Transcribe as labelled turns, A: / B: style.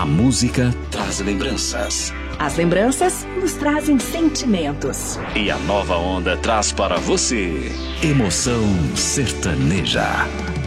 A: música traz lembranças.
B: As lembranças nos trazem sentimentos.
A: E a nova onda traz para você emoção sertaneja.